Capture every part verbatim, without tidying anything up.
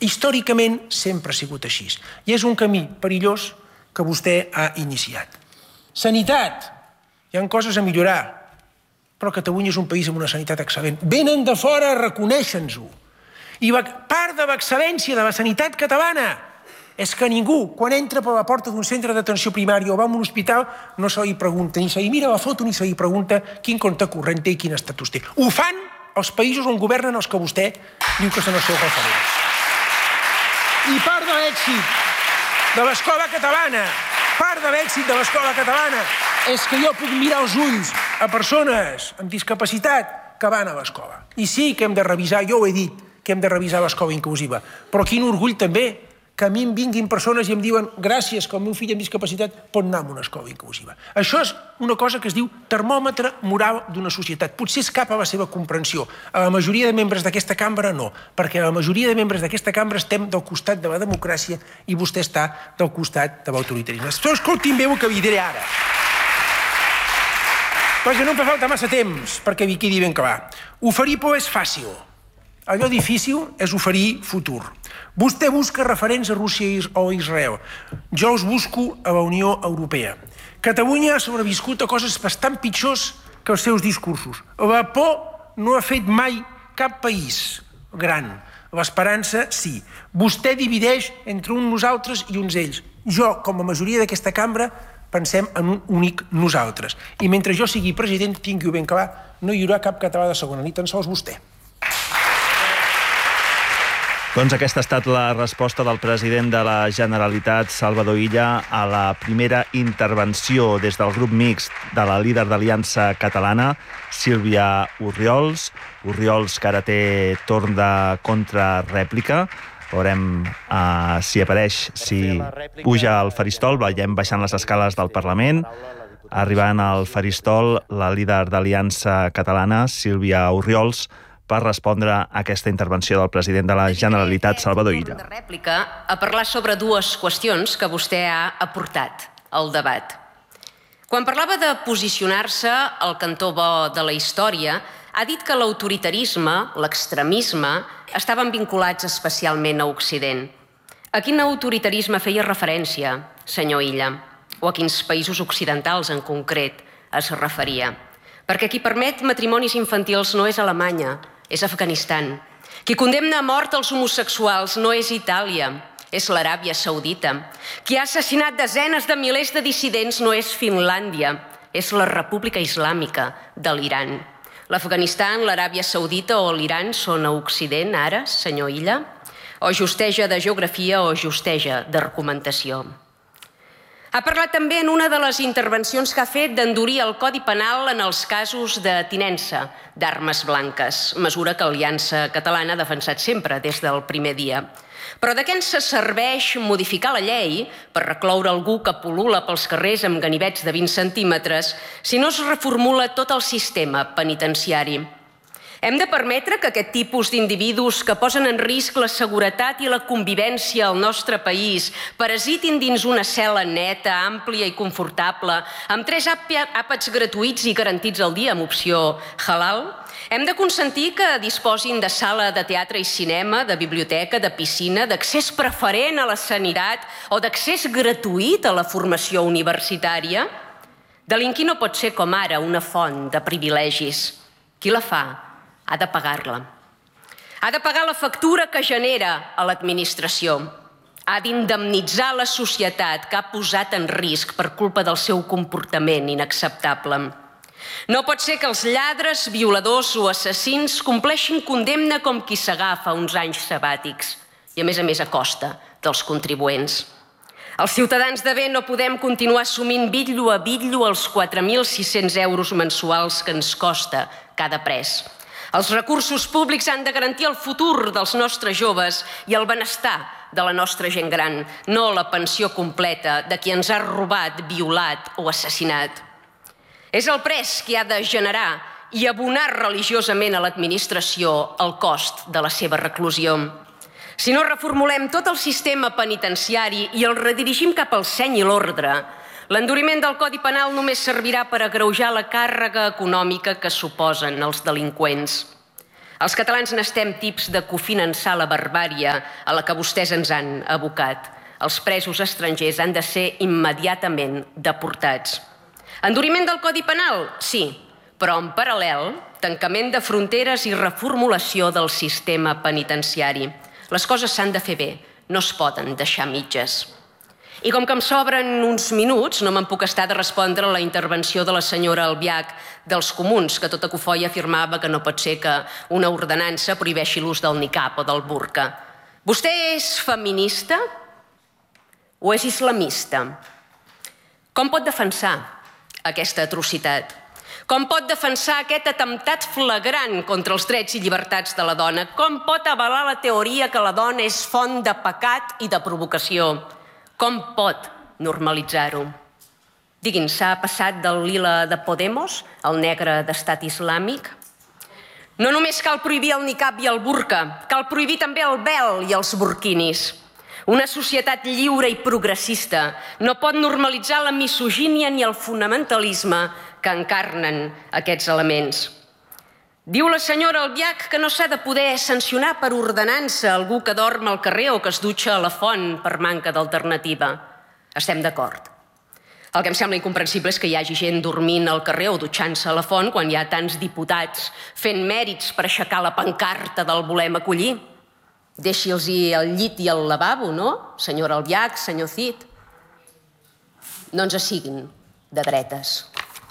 Històricament sempre ha sigut així. I és un camí perillós que vostè ha iniciat. Sanitat. Hi ha coses a millorar, però Catalunya és un país amb una sanitat excel·lent. Venen de fora a reconèixer-nos-ho. I part de l'excel·lència de la sanitat catalana és que ningú, quan entra per la porta d'un centre d'atenció primària o va a un hospital, no se li pregunta, ni se li mira la foto, ni se li pregunta quin compte corrent té i quin estatus té. Ho fan els països on governen els que vostè diu que són els seus referents. I part de l'èxit de l'escola catalana, part de l'èxit de l'escola catalana és que jo puc mirar els ulls a persones amb discapacitat que van a l'escola. I sí que hem de revisar, jo ho he dit, que hem de revisar l'escola inclusiva, però quin orgull també que a mi em vinguin persones i em diuen gràcies que el meu fill amb discapacitat pot anar a una escola inclusiva. Això és una cosa que es diu termòmetre moral d'una societat. Potser escapa a la seva comprensió. A la majoria de membres d'aquesta cambra no, perquè a la majoria de membres d'aquesta cambra estem del costat de la democràcia i vostè està del costat de l'autoritarisme. Escoltin bé el que vi diré ara. Perquè no em fa falta massa temps perquè vi quedi ben clar. Oferir por és fàcil. Allò difícil és oferir futur. Vostè busca referents a Rússia o a Israel. Jo els busco a la Unió Europea. Catalunya ha sobreviscut a coses bastant pitjors que els seus discursos. La por no ha fet mai cap país gran. L'esperança, sí. Vostè divideix entre un nosaltres i uns ells. Jo, com a majoria d'aquesta cambra, pensem en un únic nosaltres. I mentre jo sigui president, tingui-ho ben clar, no hi haurà cap català de segona, ni tan sols vostè. Doncs aquesta ha estat la resposta del president de la Generalitat, Salvador Illa, a la primera intervenció des del grup mixt de la líder d'Aliança Catalana, Sílvia Orriols. Orriols, que ara té torn de contrarèplica. Veurem uh, si apareix, si puja al faristol. Veiem baixant les escales del Parlament. Arribant al faristol, la líder d'Aliança Catalana, Sílvia Orriols, per respondre a aquesta intervenció del president de la Generalitat, Salvador Illa. De rèplica a parlar sobre dues qüestions que vostè ha aportat al debat. Quan parlava de posicionar-se al cantó bo de la història, ha dit que l'autoritarisme, l'extremisme, estaven vinculats especialment a Occident. A quin autoritarisme feia referència, senyor Illa? O a quins països occidentals en concret es referia? Perquè qui permet matrimonis infantils no és Alemanya, és Afganistan. Qui condemna a mort els homosexuals no és Itàlia, és l'Aràbia Saudita. Qui ha assassinat desenes de milers de dissidents no és Finlàndia, és la República Islàmica de l'Iran. L'Afganistan, l'Aràbia Saudita o l'Iran són a Occident ara, senyor Illa? O justeja de geografia o justeja d'argumentació? Ha parlat també en una de les intervencions que ha fet d'endurir el Codi Penal en els casos de tinença d'armes blanques, mesura que Aliança Catalana ha defensat sempre des del primer dia. Però de què ens serveix modificar la llei per recloure algú que pol·lula pels carrers amb ganivets de vint centímetres si no es reformula tot el sistema penitenciari? Hem de permetre que aquest tipus d'individus que posen en risc la seguretat i la convivència al nostre país parasitin dins una cel·la neta, àmplia i confortable, amb tres àpats gratuïts i garantits al dia amb opció halal? Hem de consentir que disposin de sala de teatre i cinema, de biblioteca, de piscina, d'accés preferent a la sanitat o d'accés gratuït a la formació universitària? Delinquir no pot ser com ara una font de privilegis. Qui la fa ha de pagar-la. Ha de pagar la factura que genera a l'administració. Ha d'indemnitzar la societat que ha posat en risc per culpa del seu comportament inacceptable. No pot ser que els lladres, violadors o assassins compleixin condemna com qui s'agafa uns anys sabàtics i, a més a més, a costa dels contribuents. Els ciutadans de bé no podem continuar assumint bitllo a bitllo els quatre mil sis-cents euros mensuals que ens costa cada pres. Els recursos públics han de garantir el futur dels nostres joves i el benestar de la nostra gent gran, no la pensió completa de qui ens ha robat, violat o assassinat. És el pres qui ha de generar i abonar religiosament a l'administració el cost de la seva reclusió. Si no reformulem tot el sistema penitenciari i el redirigim cap al seny i l'ordre, l'enduriment del Codi Penal només servirà per agreujar la càrrega econòmica que suposen els delinqüents. Els catalans n'estem tips de cofinançar la barbària a la que vostès ens han abocat. Els presos estrangers han de ser immediatament deportats. Enduriment del Codi Penal? Sí, però en paral·lel, tancament de fronteres i reformulació del sistema penitenciari. Les coses s'han de fer bé, no es poden deixar mitges. I com que em sobren uns minuts, no me'n puc estar de respondre a la intervenció de la senyora Albiach dels Comuns, que tota cofoia afirmava que no pot ser que una ordenança prohibeixi l'ús del nicab o del burca. Vostè és feminista o és islamista? Com pot defensar aquesta atrocitat? Com pot defensar aquest atemptat flagrant contra els drets i llibertats de la dona? Com pot avalar la teoria que la dona és font de pecat i de provocació? Com pot normalitzar-ho? Digui'ns, s'ha passat del lila de Podemos al negre d'Estat Islàmic? No només cal prohibir el nicab i el burca, cal prohibir també el vel i els burquinis. Una societat lliure i progressista no pot normalitzar la misogínia ni el fonamentalisme que encarnen aquests elements. Diu la senyora Albiach que no s'ha de poder sancionar per ordenança algú que dorm al carrer o que es dutxa a la font per manca d'alternativa. Estem d'acord. El que em sembla incomprensible és que hi hagi gent dormint al carrer o dutxant-se a la font quan hi ha tants diputats fent mèrits per aixecar la pancarta del volem acollir. Deixi'ls el llit i el lavabo, no? Senyora Albiach, senyor Cid. No ens siguin de dretes.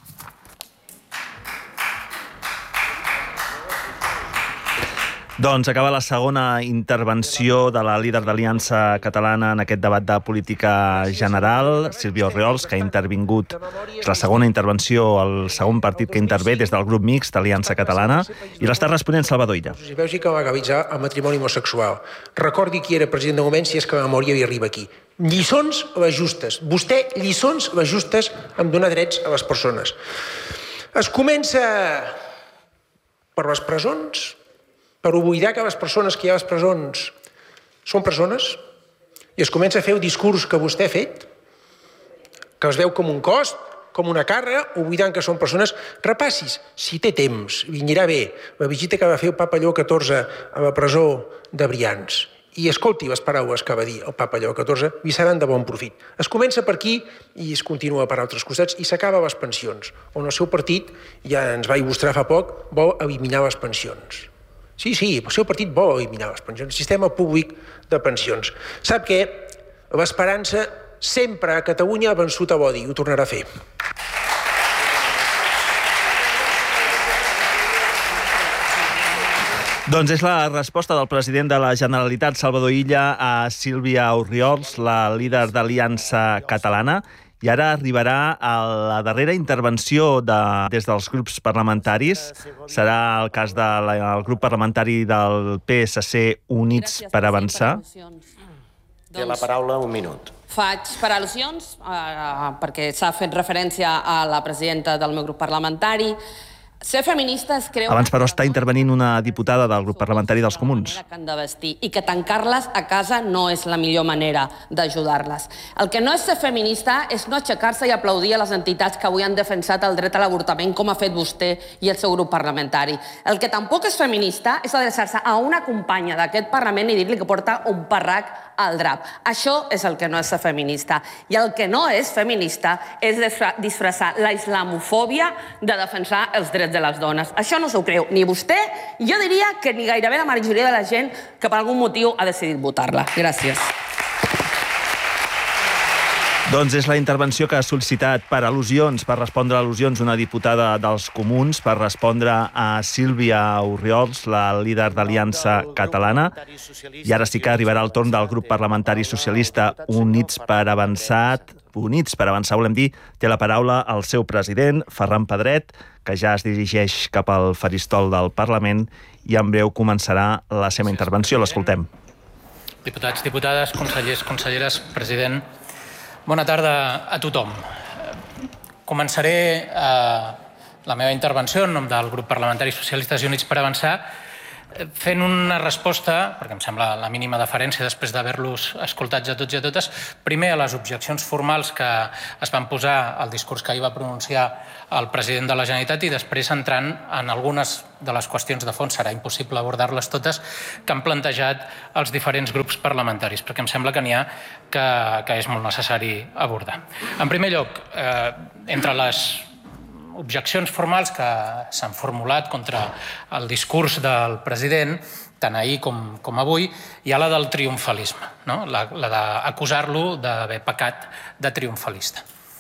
Doncs acaba la segona intervenció de la líder d'Aliança Catalana en aquest debat de política general, Sílvia Orriols, que ha intervingut. És la segona intervenció, el segon partit que intervé des del grup mixt Aliança Catalana, i l'està responent Salvador Illa. Si veu que va legalitzar el matrimoni homosexual. Recordi qui era president de moment si és que la memòria hi arriba aquí. Lliçons les justes. Vostè, lliçons les justes en donar drets a les persones. Es comença per les presons, per oblidar que les persones que hi ha a les presons són persones, i es comença a fer el discurs que vostè ha fet, que es veu com un cost, com una càrrega, oblidant que són persones. Repassis, si té temps, vinguirà bé, la visita que va fer el papa Lleó catorze a la presó de Brians, i escolti les paraules que va dir el papa Lleó catorze, li seran de bon profit. Es comença per aquí i es continua per altres costats i s'acaba les pensions, on el seu partit, ja ens va il·lustrar fa poc, vol eliminar les pensions. Sí, sí, el seu partit vol eliminar les pensions, el sistema públic de pensions. Sap què? L'esperança sempre a Catalunya ha vençut a l'odi i ho tornarà a fer. Doncs és la resposta del president de la Generalitat, Salvador Illa, a Sílvia Orriols, la líder d'Aliança Catalana. I ara arribarà a la darrera intervenció de, des dels grups parlamentaris. Serà el cas del grup parlamentari del P S C Units per Avançar. Té la paraula un minut. Faig per al·lusions, eh, perquè s'ha fet referència a la presidenta del meu grup parlamentari. Ser feminista és creure... Abans, però, està intervenint una diputada del grup parlamentari dels Comuns. Que han de vestir, i que tancar-les a casa no és la millor manera d'ajudar-les. El que no és ser feminista és no aixecar-se i aplaudir a les entitats que avui han defensat el dret a l'avortament, com ha fet vostè i el seu grup parlamentari. El que tampoc és feminista és adreçar-se a una companya d'aquest Parlament i dir-li que porta un parrac al drap. Això és el que no és ser feminista. I el que no és feminista és disfressar la islamofòbia de defensar els drets de les dones. Això no s'ho creu ni vostè, i jo diria que ni gairebé la majoria de la gent que per algun motiu ha decidit votar-la. Gràcies. Doncs és la intervenció que ha sol·licitat per al·lusions, per respondre a al·lusions, una diputada dels Comuns, per respondre a Sílvia Orriols, la líder d'Aliança Catalana. I ara sí que arribarà el torn del grup parlamentari socialista Units per Avançar. Units per Avançar, volem dir, té la paraula el seu president, Ferran Pedret, que ja es dirigeix cap al faristol del Parlament i en breu començarà la seva intervenció. L'escoltem. Diputats, diputades, consellers, conselleres, president, bona tarda a tothom. Començaré eh, la meva intervenció en nom del grup parlamentari Socialistes i Units per Avançar fent una resposta, perquè em sembla la mínima deferència després d'haver-los escoltats a tots i a totes, primer a les objeccions formals que es van posar al discurs que ahir va pronunciar el president de la Generalitat i després entrant en algunes de les qüestions de fons, serà impossible abordar-les totes, que han plantejat els diferents grups parlamentaris, perquè em sembla que n'hi ha que, que és molt necessari abordar. En primer lloc, eh, entre les objeccions formals que s'han formulat contra el discurs del president, tant ahir com, com avui, hi ha la del triomfalisme, no? la, la d'acusar-lo d'haver pecat de triomfalista.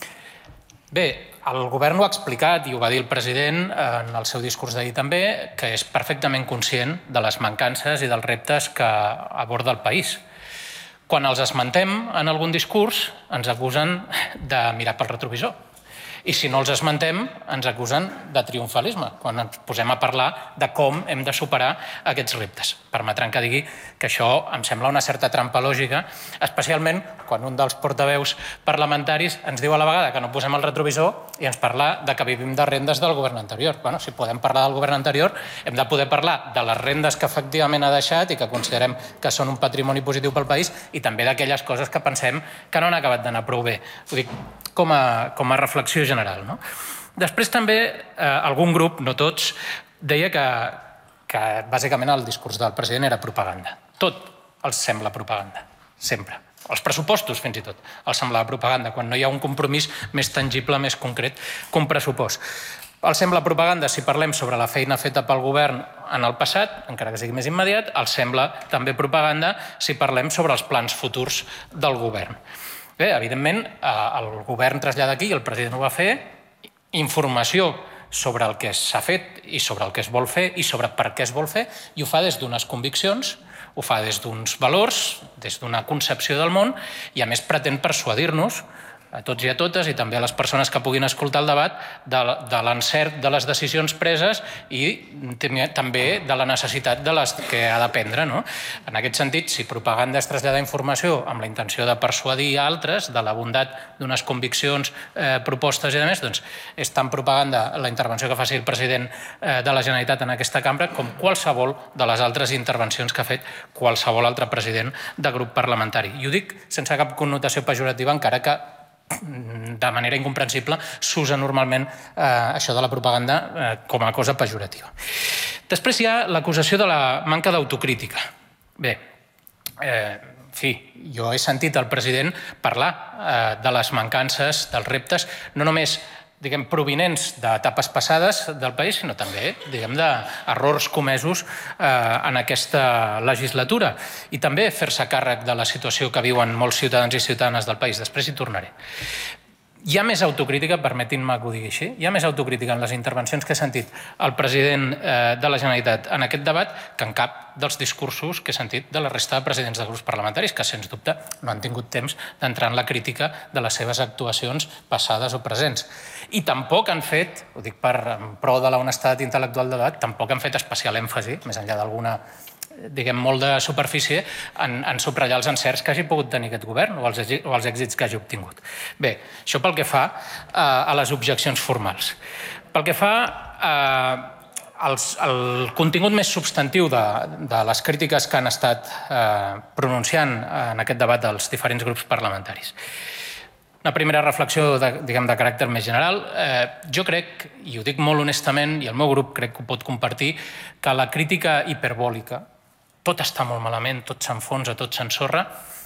Bé, el govern ho ha explicat i ho va dir el president en el seu discurs d'ahir també, que és perfectament conscient de les mancances i dels reptes que aborda el país. Quan els esmentem en algun discurs, ens acusen de mirar pel retrovisor. I si no els esmentem, ens acusen de triomfalisme, quan ens posem a parlar de com hem de superar aquests reptes. Permetran que digui que això em sembla una certa trampa lògica, especialment quan un dels portaveus parlamentaris ens diu a la vegada que no posem el retrovisor i ens parla de que vivim de rendes del govern anterior. Bueno, si podem parlar del govern anterior, hem de poder parlar de les rendes que efectivament ha deixat i que considerem que són un patrimoni positiu pel país i també d'aquelles coses que pensem que no han acabat d'anar prou bé. Ho dic com a, com a reflexió general. No? Després també eh, algun grup, no tots, deia que, que bàsicament el discurs del president era propaganda. Tot els sembla propaganda, sempre. Els pressupostos, fins i tot, els semblava propaganda, quan no hi ha un compromís més tangible, més concret que un pressupost. Els sembla propaganda si parlem sobre la feina feta pel govern en el passat, encara que sigui més immediat, els sembla també propaganda si parlem sobre els plans futurs del govern. Bé, evidentment, el govern trasllada aquí, i el president ho va fer, informació sobre el que s'ha fet i sobre el que es vol fer i sobre per què es vol fer, i ho fa des d'unes conviccions, ho fa des d'uns valors, des d'una concepció del món, i a més pretén persuadir-nos, a tots i a totes, i també a les persones que puguin escoltar el debat, de, de l'encert de les decisions preses i també de la necessitat de les que ha de prendre. No? En aquest sentit, si propaganda és traslladar informació amb la intenció de persuadir a altres de la bondat d'unes conviccions, eh, propostes i a més, doncs és tan propaganda la intervenció que faci el president eh, de la Generalitat en aquesta cambra com qualsevol de les altres intervencions que ha fet qualsevol altre president de grup parlamentari. I ho dic sense cap connotació pejorativa, encara que de manera incomprensible s'usa normalment eh, això de la propaganda eh, com a cosa pejorativa. Després hi ha l'acusació de la manca d'autocrítica. Bé, eh, en fi, jo he sentit el president parlar eh, de les mancances, dels reptes, no només diguem, provinents d'etapes passades del país, sinó també diguem, d'errors comesos eh, en aquesta legislatura i també fer-se càrrec de la situació que viuen molts ciutadans i ciutadanes del país. Després hi tornaré. Hi ha més autocrítica, permetin-me que ho digui així, hi ha més autocrítica en les intervencions que he sentit el president eh, de la Generalitat en aquest debat que en cap dels discursos que he sentit de la resta de presidents de grups parlamentaris, que sens dubte no han tingut temps d'entrar en la crítica de les seves actuacions passades o presents. I tampoc han fet, ho dic per en pro de l'honestedat intel·lectual del debat, tampoc han fet especial èmfasi, més enllà d'alguna diguem, molt de superfície, en, en subratllar els encerts que hagi pogut tenir aquest govern o els, o els èxits que hagi obtingut. Bé, això pel que fa a, a les objeccions formals. Pel que fa a, als, al contingut més substantiu de, de les crítiques que han estat eh, pronunciant en aquest debat dels diferents grups parlamentaris. Una primera reflexió de, diguem, de caràcter més general. Eh, jo crec, i ho dic molt honestament, i el meu grup crec que ho pot compartir, que la crítica hiperbòlica, tot està molt malament, tot s'enfonsa, tot s'ensorra,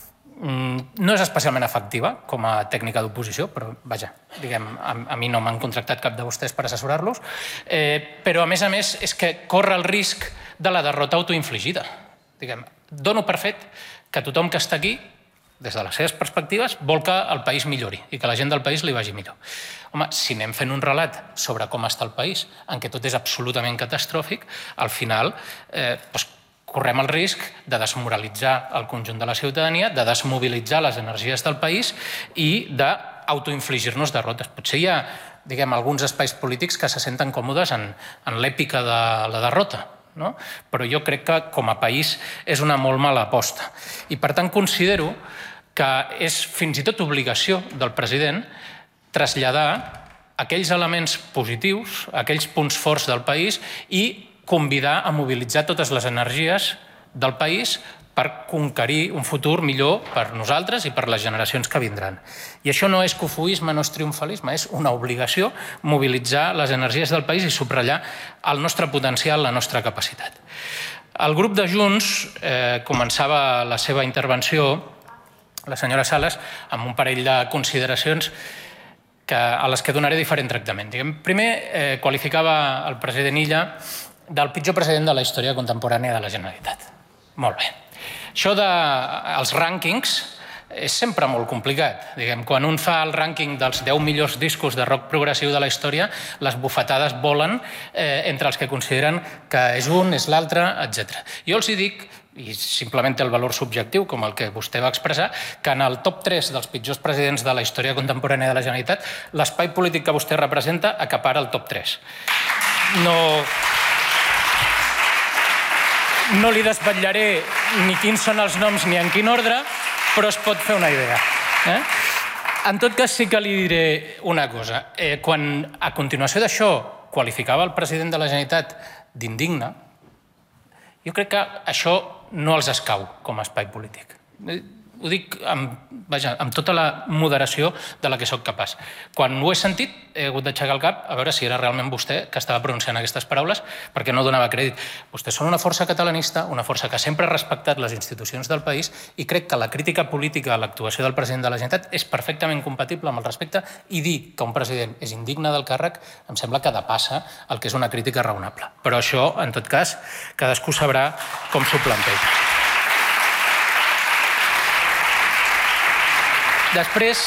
no és especialment efectiva com a tècnica d'oposició, però vaja, diguem, a, a mi no m'han contractat cap de vostès per assessorar-los, eh, però a més a més és que corre el risc de la derrota autoinfligida. Diguem, dono per fet que tothom que està aquí, des de les seves perspectives, vol que el país millori i que la gent del país li vagi millor. Home, si anem fent un relat sobre com està el país, en què tot és absolutament catastròfic, al final eh, doncs, correm el risc de desmoralitzar el conjunt de la ciutadania, de desmobilitzar les energies del país i d'autoinfligir-nos derrotes. Potser hi ha, diguem, alguns espais polítics que se senten còmodes en, en l'èpica de la derrota, no? Però jo crec que com a país és una molt mala aposta. I per tant considero que és fins i tot obligació del president traslladar aquells elements positius, aquells punts forts del país i convidar a mobilitzar totes les energies del país per conquerir un futur millor per nosaltres i per les generacions que vindran. I això no és cofoisme, no és triomfalisme, és una obligació mobilitzar les energies del país i subratllar el nostre potencial, la nostra capacitat. El grup de Junts eh, començava la seva intervenció, la senyora Sales, amb un parell de consideracions que, a les que donaré diferent tractament. Diguem, primer, eh, qualificava el president Illa del pitjor president de la història contemporània de la Generalitat. Molt bé. Això dels rànquings és sempre molt complicat. Diguem, quan un fa el rànquing dels deu millors discos de rock progressiu de la història, les bufetades volen eh, entre els que consideren que és un, és l'altre, etcètera. Jo els hi dic, i simplement té el valor subjectiu, com el que vostè va expressar, que en el top tres dels pitjors presidents de la història contemporània de la Generalitat, l'espai polític que vostè representa acapara el top tres. No... No li desvetllaré ni quins són els noms ni en quin ordre, però es pot fer una idea. Eh? En tot cas, sí que li diré una cosa. Eh, quan a continuació d'això qualificava el president de la Generalitat d'indigne, jo crec que això no els escau com a espai polític. Ho dic amb, vaja, amb tota la moderació de la que sóc capaç. Quan ho he sentit, he hagut d'aixecar el cap a veure si era realment vostè que estava pronunciant aquestes paraules, perquè no donava crèdit. Vostès són una força catalanista, una força que sempre ha respectat les institucions del país, i crec que la crítica política a l'actuació del president de la Generalitat és perfectament compatible amb el respecte, i dir que un president és indigne del càrrec em sembla que depassa el que és una crítica raonable. Però això, en tot cas, cadascú sabrà com s'ho planteja. Després,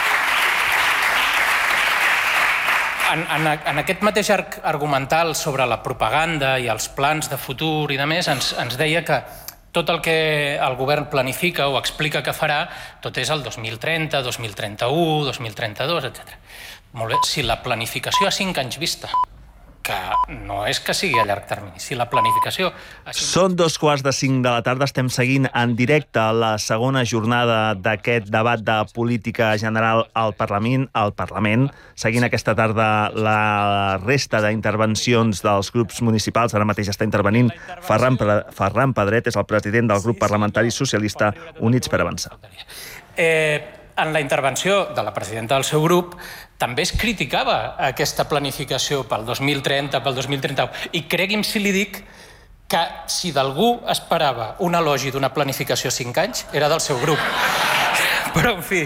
en, en, en aquest mateix arc argumental sobre la propaganda i els plans de futur i de més, ens, ens deia que tot el que el govern planifica o explica que farà, tot és el dos mil trenta, dos mil trenta-u, dos mil trenta-dos, etcètera. Molt bé, si la planificació a cinc anys vista, que no és que sigui a llarg termini, si la planificació... Són dos quarts de cinc de la tarda, estem seguint en directe la segona jornada d'aquest debat de política general al Parlament, al Parlament, seguint aquesta tarda la resta d'intervencions dels grups municipals. Ara mateix està intervenint Ferran, Ferran Pedret, és el president del grup parlamentari socialista Units per Avançar. Eh... En la intervenció de la presidenta del seu grup també es criticava aquesta planificació pel dos mil trenta, pel dos mil trenta-u. I cregui'm si li dic que si d'algú esperava un elogi d'una planificació a cinc anys, era del seu grup. Però, en fi,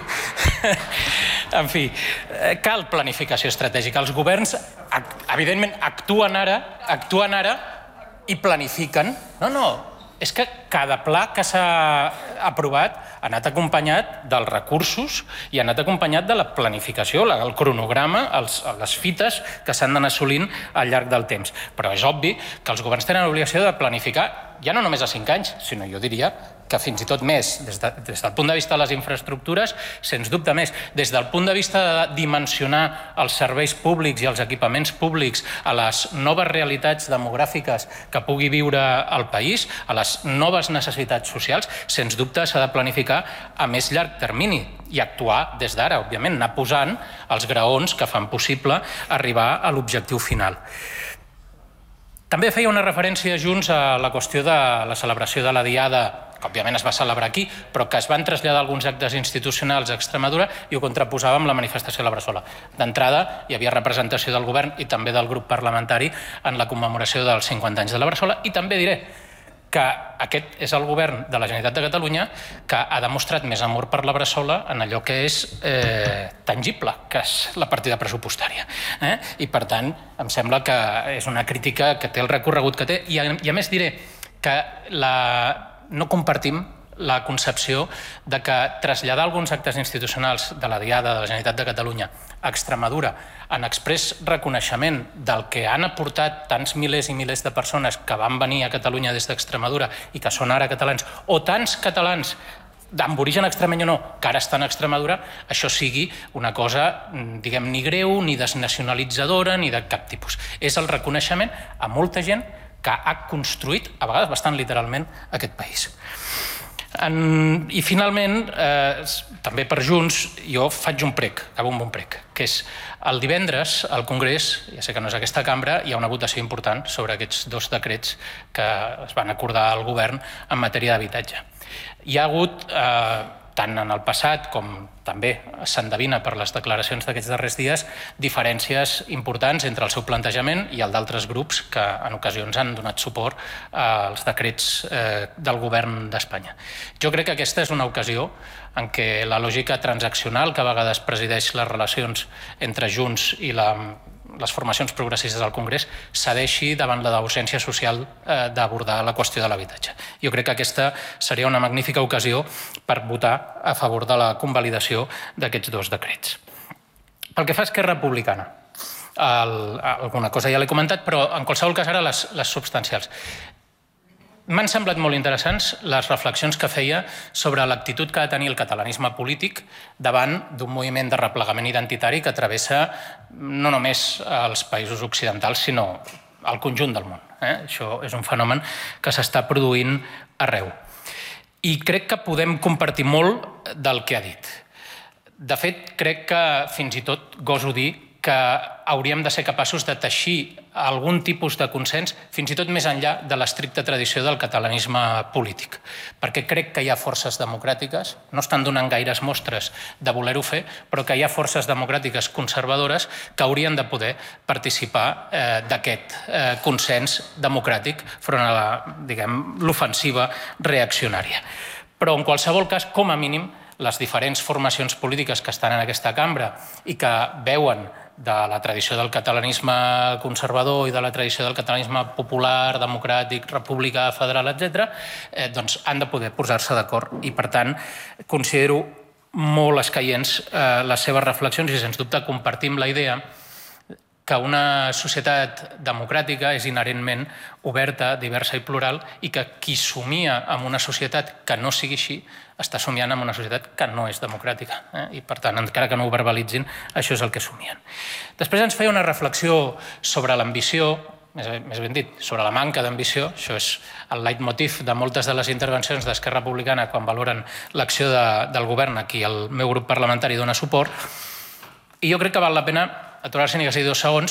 en fi, cal planificació estratègica. Els governs, evidentment, actuen ara, actuen ara i planifiquen. No, no, és que cada pla que s'ha aprovat ha anat acompanyat dels recursos i ha anat acompanyat de la planificació, el cronograma, els, les fites que s'han d'anar assolint al llarg del temps. Però és obvi que els governs tenen l'obligació de planificar ja no només a cinc anys, sinó jo diria que fins i tot més, des, de, des del punt de vista de les infraestructures, sens dubte més, des del punt de vista de dimensionar els serveis públics i els equipaments públics a les noves realitats demogràfiques que pugui viure el país, a les noves necessitats socials, sens dubte s'ha de planificar a més llarg termini i actuar des d'ara, òbviament, anar posant els graons que fan possible arribar a l'objectiu final. També feia una referència Junts a la qüestió de la celebració de la Diada, que òbviament es va celebrar aquí, però que es van traslladar alguns actes institucionals a Extremadura i ho contraposava amb la manifestació a la Bressola. D'entrada, hi havia representació del govern i també del grup parlamentari en la commemoració dels cinquanta anys de la Bressola, i també diré que aquest és el govern de la Generalitat de Catalunya que ha demostrat més amor per la Bressola en allò que és eh, tangible, que és la partida pressupostària. Eh? I, per tant, em sembla que és una crítica que té el recorregut que té. I a, i a més diré que la... no compartim la concepció de que traslladar alguns actes institucionals de la Diada de la Generalitat de Catalunya a Extremadura en exprés reconeixement del que han aportat tants milers i milers de persones que van venir a Catalunya des d'Extremadura i que són ara catalans, o tants catalans amb origen extremeny o no, que ara estan a Extremadura, això sigui una cosa, diguem, ni greu, ni desnacionalitzadora, ni de cap tipus. És el reconeixement a molta gent que ha construït, a vegades bastant literalment, aquest país. I finalment, també per Junts, jo faig un prec, acabo amb un prec, que és el divendres al Congrés, ja sé que no és aquesta cambra, hi ha una votació important sobre aquests dos decrets que es van acordar al govern en matèria d'habitatge. Hi ha hagut, tant en el passat com també s'endevina per les declaracions d'aquests darrers dies, diferències importants entre el seu plantejament i el d'altres grups que en ocasions han donat suport als decrets del govern d'Espanya. Jo crec que aquesta és una ocasió en què la lògica transaccional que a vegades presideix les relacions entre Junts i la les formacions progressistes al Congrés cedeixi davant la urgència social d'abordar la qüestió de l'habitatge. Jo crec que aquesta seria una magnífica ocasió per votar a favor de la convalidació d'aquests dos decrets. Pel que fa a Esquerra Republicana, alguna cosa ja l'he comentat, però en qualsevol cas ara les substancials. M'han semblat molt interessants les reflexions que feia sobre l'actitud que ha de tenir el catalanisme polític davant d'un moviment de replegament identitari que travessa no només els països occidentals, sinó el conjunt del món. Això és un fenomen que s'està produint arreu. I crec que podem compartir molt del que ha dit. De fet, crec que fins i tot goso dir que hauríem de ser capaços de teixir algun tipus de consens fins i tot més enllà de l'estricta tradició del catalanisme polític. Perquè crec que hi ha forces democràtiques, no estan donant gaires mostres de voler-ho fer, però que hi ha forces democràtiques conservadores que haurien de poder participar d'aquest consens democràtic front a l'ofensiva reaccionària. Però en qualsevol cas, com a mínim, les diferents formacions polítiques que estan en aquesta cambra i que veuen de la tradició del catalanisme conservador i de la tradició del catalanisme popular, democràtic, republicà, federal, etcètera, doncs han de poder posar-se d'acord i, per tant, considero molt escaients les seves reflexions i, sens dubte, compartim la idea que una societat democràtica és inherentment oberta, diversa i plural i que qui somia en una societat que no sigui així està somiant en una societat que no és democràtica. I, per tant, encara que no ho verbalitzin, això és el que somien. Després ens feia una reflexió sobre l'ambició, més ben dit, sobre la manca d'ambició. Això és el leitmotiv de moltes de les intervencions d'Esquerra Republicana quan valoren l'acció del govern a qui el meu grup parlamentari dona suport. I jo crec que val la pena aturar-se ni que sigui dos segons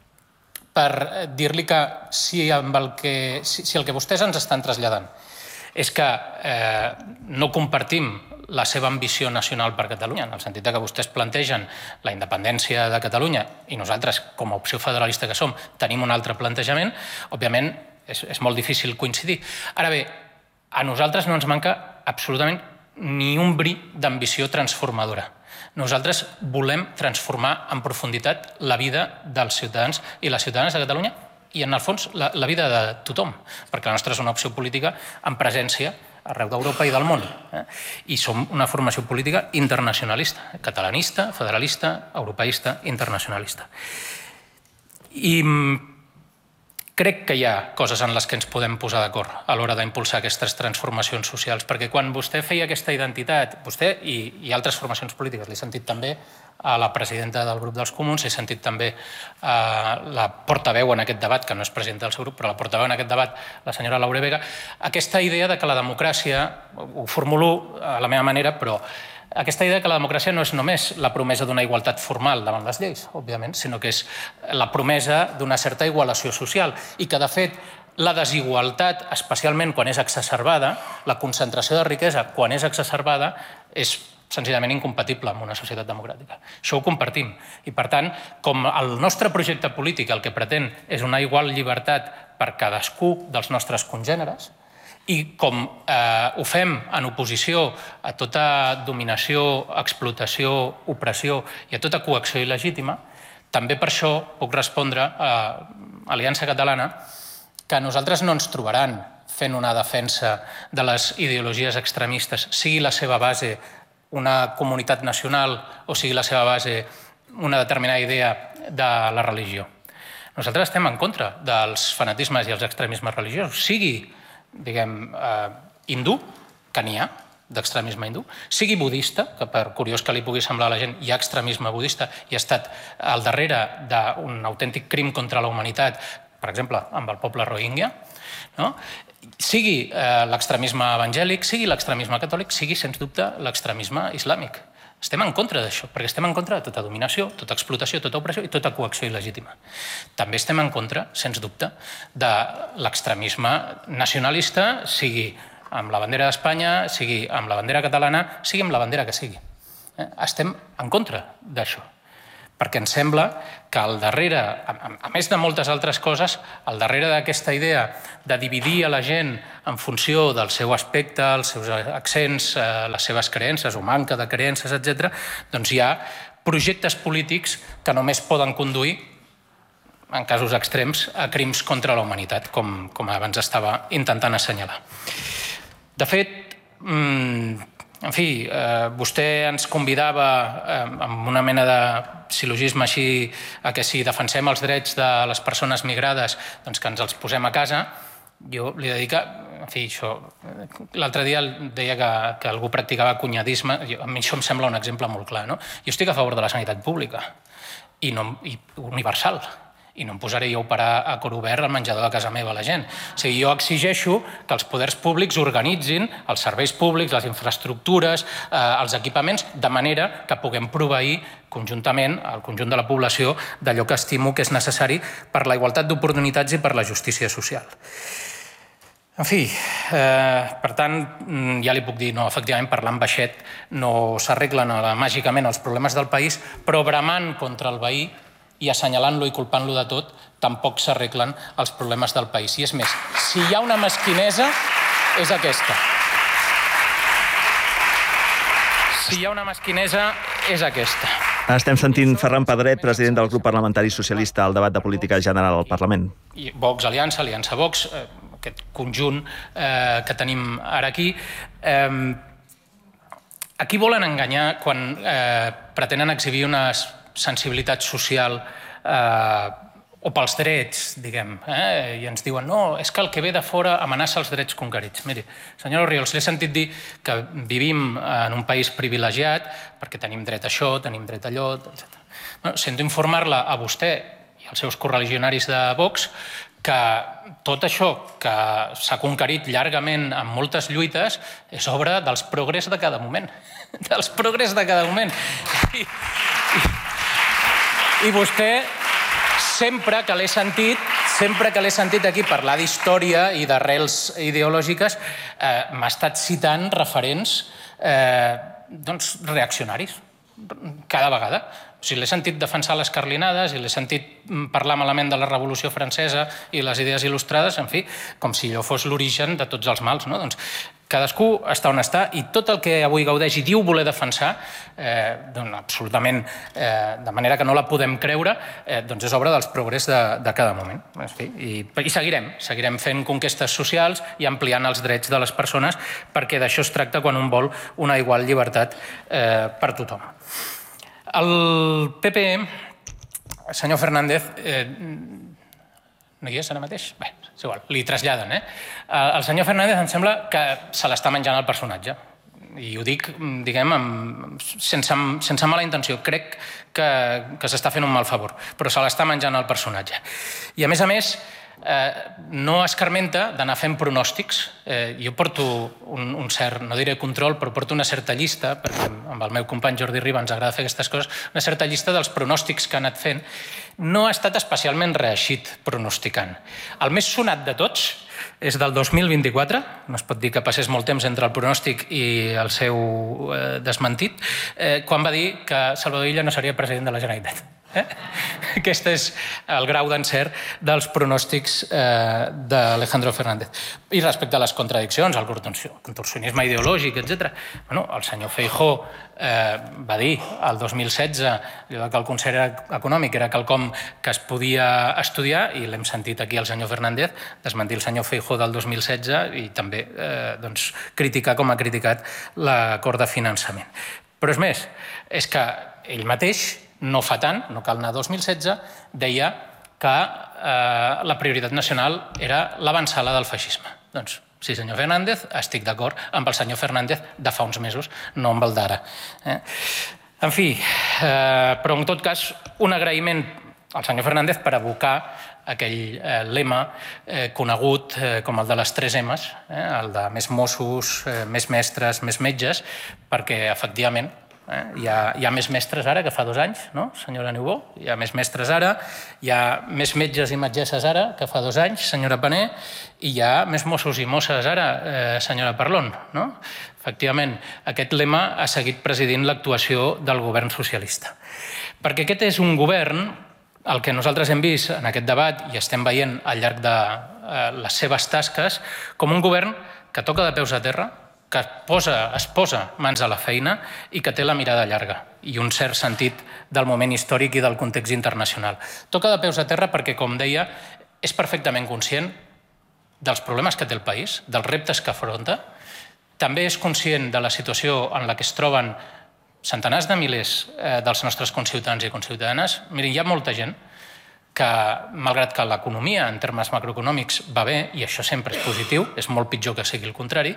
per dir-li que si el que vostès ens estan traslladant és que no compartim la seva ambició nacional per Catalunya, en el sentit que vostès plantegen la independència de Catalunya i nosaltres, com a opció federalista que som, tenim un altre plantejament, òbviament és molt difícil coincidir. Ara bé, a nosaltres no ens manca absolutament ni un bri d'ambició transformadora. Nosaltres volem transformar en profunditat la vida dels ciutadans i les ciutadanes de Catalunya i, en el fons, la vida de tothom, perquè la nostra és una opció política amb presència arreu d'Europa i del món. I som una formació política internacionalista, catalanista, federalista, europeista, internacionalista. I crec que hi ha coses en les que ens podem posar d'acord a l'hora d'impulsar aquestes transformacions socials, perquè quan vostè feia aquesta identitat, vostè i altres formacions polítiques, l'he sentit també a la presidenta del grup dels Comuns, he sentit també a la portaveu en aquest debat, que no és presidenta del seu grup, però la portaveu en aquest debat, la senyora Laura Vega, aquesta idea de que la democràcia, ho formulo a la meva manera, però aquesta idea que la democràcia no és només la promesa d'una igualtat formal davant les lleis, òbviament, sinó que és la promesa d'una certa igualació social i que, de fet, la desigualtat, especialment quan és exacerbada, la concentració de riquesa quan és exacerbada, és senzillament incompatible amb una societat democràtica. Això ho compartim. I, per tant, com el nostre projecte polític el que pretén és una igual llibertat per cadascú dels nostres congèneres, i com ho fem en oposició a tota dominació, explotació, opressió i a tota coacció il·legítima, també per això puc respondre a Aliança Catalana que a nosaltres no ens trobaran fent una defensa de les ideologies extremistes, sigui la seva base una comunitat nacional o sigui la seva base una determinada idea de la religió. Nosaltres estem en contra dels fanatismes i els extremismes religiosos, sigui diguem, hindú, que n'hi ha, d'extremisme hindú, sigui budista, que per curiós que li pugui semblar a la gent, hi ha extremisme budista i ha estat al darrere d'un autèntic crim contra la humanitat, per exemple, amb el poble rohingya. Sigui l'extremisme evangèlic, sigui l'extremisme catòlic, sigui, sens dubte, l'extremisme islàmic. Estem en contra d'això, perquè estem en contra de tota dominació, tota explotació, tota opressió i tota coacció il·legítima. També estem en contra, sens dubte, de l'extremisme nacionalista, sigui amb la bandera d'Espanya, sigui amb la bandera catalana, sigui amb la bandera que sigui. Estem en contra d'això, perquè ens sembla que al darrere, a més de moltes altres coses, al darrere d'aquesta idea de dividir a la gent en funció del seu aspecte, els seus accents, les seves creences o manca de creences, etcètera, doncs hi ha projectes polítics que només poden conduir, en casos extrems, a crims contra la humanitat, com, com abans estava intentant assenyalar. De fet, en fi, eh, vostè ens convidava eh, amb una mena de sil·logisme així a que si defensem els drets de les persones migrades, doncs que ens els posem a casa. Jo li he de dir que, en fi, això... L'altre dia deia que, que algú practicava cunyadisme. Jo, a mi això em sembla un exemple molt clar, no? Jo estic a favor de la sanitat pública i, no, i universal. I no em posaré jo a operar a cor obert al menjador de casa meva a la gent. O sigui, jo exigeixo que els poders públics organitzin els serveis públics, les infraestructures, eh, els equipaments, de manera que puguem proveir conjuntament al conjunt de la població d'allò que estimo que és necessari per la igualtat d'oportunitats i per la justícia social. En fi, eh, per tant, ja li puc dir, no, efectivament, parlant baixet no s'arreglen màgicament els problemes del país, però bramant contra el veí i assenyalant-lo i culpant-lo de tot, tampoc s'arreglen els problemes del país. I és més, si hi ha una mesquinesa, és aquesta. Si hi ha una mesquinesa, és aquesta. Estem sentint Ferran Pedret, president del grup parlamentari socialista, al debat de política general al Parlament. I Vox Aliança, Aliança Vox, eh, aquest conjunt eh, que tenim ara aquí. Eh, aquí volen enganyar quan eh, pretenen exhibir unes sensibilitat social eh, o pels drets, diguem, eh? I ens diuen, no, és que el que ve de fora amenaça els drets conquerits. Miri, senyora Orriols, l'he sentit dir que vivim en un país privilegiat perquè tenim dret a això, tenim dret a allò, etcètera. Bueno, sento informar-la a vostè i als seus correligionaris de Vox que tot això que s'ha conquerit llargament amb moltes lluites és obra dels progrés de cada moment. Dels progrés de cada moment. I, i, I vostè, sempre que l'he sentit, sempre que l'he sentit aquí parlar d'història i d'arrels ideològiques, eh, m'ha estat citant referents eh, doncs, reaccionaris, cada vegada. O sigui, l'he sentit defensar les carlinades i l'he sentit parlar malament de la Revolució Francesa i les idees il·lustrades, en fi, com si allò fos l'origen de tots els mals, no? Doncs cadascú està on està i tot el que avui gaudeix i diu voler defensar, eh, doncs absolutament, eh, de manera que no la podem creure, eh, doncs és obra dels progrés de, de cada moment. En fi, i, I seguirem, seguirem fent conquestes socials i ampliant els drets de les persones perquè d'això es tracta quan un vol una igual llibertat eh, per tothom. El P P, senyor Fernández, eh, no hi és ara mateix? Bé, és igual, li traslladen, eh? El senyor Fernández em sembla que se l'està menjant el personatge. I ho dic, diguem, amb, sense, sense mala intenció. Crec que, que s'està fent un mal favor, però se l'està menjant el personatge. I a més a més, eh, no escarmenta d'anar fent pronòstics. Eh, jo porto un, un cert, no diré control, però porto una certa llista, perquè amb el meu company Jordi Riba ens agrada fer aquestes coses, una certa llista dels pronòstics que ha anat fent. No ha estat especialment reeixit pronosticant. El més sonat de tots és del dos mil vint-i-quatre, no es pot dir que passés molt temps entre el pronòstic i el seu eh, desmentit, eh, quan va dir que Salvador Illa no seria president de la Generalitat. Eh? Aquest és el grau d'encert dels pronòstics eh, d'Alejandro Fernández. I respecte a les contradiccions, al contorsionisme ideològic, etcètera, bueno, el senyor Feijóo eh, va dir el dos mil setze que el concert econòmic era quelcom que es podia estudiar i l'hem sentit aquí al senyor Fernández desmentir el senyor Feijóo del dos mil setze i també eh, doncs, criticar com ha criticat l'acord de finançament. Però és més, és que ell mateix no fa tant, no cal anar a dos mil setze, deia que eh, la prioritat nacional era l'avançada del feixisme. Doncs sí, senyor Fernández, estic d'acord amb el senyor Fernández de fa uns mesos, no amb el d'ara. Eh? En fi, eh, però en tot cas, un agraïment al senyor Fernández per abocar aquell eh, lema eh, conegut eh, com el de les tres emes, eh, el de més Mossos, eh, més mestres, més metges, perquè efectivament eh, hi, ha, hi ha més mestres ara que fa dos anys, no, senyora Niubó? Hi ha més mestres ara, hi ha més metges i metgesses ara que fa dos anys, senyora Paner, i hi ha més Mossos i Mosses ara, eh, senyora Parlon, no? Efectivament, aquest lema ha seguit presidint l'actuació del govern socialista. Perquè aquest és un govern, el que nosaltres hem vist en aquest debat i estem veient al llarg de eh, les seves tasques, com un govern que toca de peus a terra, que es posa, es posa mans a la feina i que té la mirada llarga i un cert sentit del moment històric i del context internacional. Toca de peus a terra perquè, com deia, és perfectament conscient dels problemes que té el país, dels reptes que afronta. També és conscient de la situació en la que es troben centenars de milers eh, dels nostres conciutadans i conciutadanes. Mirin, hi ha molta gent que, malgrat que l'economia en termes macroeconòmics va bé, i això sempre és positiu, és molt pitjor que sigui el contrari,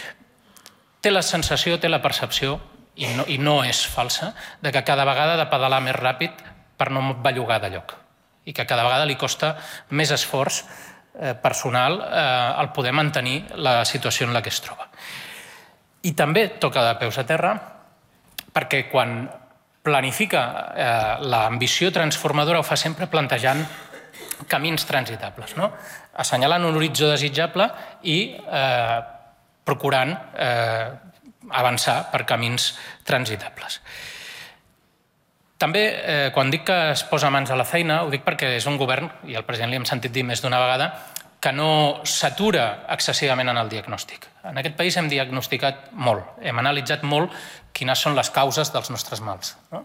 té la sensació, té la percepció, i no, i no és falsa, de que cada vegada ha de pedalar més ràpid per no bellugar de lloc. I que cada vegada li costa més esforç eh, personal eh, el poder mantenir la situació en la que es troba. I també toca de peus a terra perquè quan planifica eh, l'ambició transformadora ho fa sempre plantejant camins transitables, no? Assenyalant un horitzó desitjable i eh, procurant eh, avançar per camins transitables. També, eh, quan dic que es posa mans a la feina, ho dic perquè és un govern, i el president li hem sentit dir més d'una vegada, que no s'atura excessivament en el diagnòstic. En aquest país hem diagnosticat molt, hem analitzat molt quines són les causes dels nostres mals, no?